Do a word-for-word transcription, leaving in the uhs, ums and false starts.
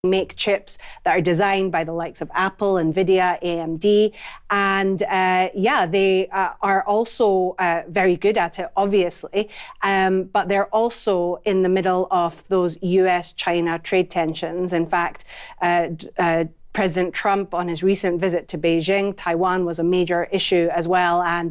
make chips that are designed by the likes of Apple, Nvidia, A M D. And uh, yeah, they uh, are also uh, very good at it, obviously. Um, but they're also in the middle of those U S China trade tensions. In fact, uh, uh, President Trump, on his recent visit to Beijing, Taiwan was a major issue as well. And